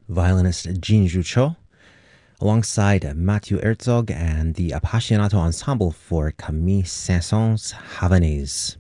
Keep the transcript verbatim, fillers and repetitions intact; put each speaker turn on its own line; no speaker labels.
violinist Jinju Cho, alongside Matthew Herzog and the Appassionato Ensemble for Camille Saint-Saëns' Havanaise.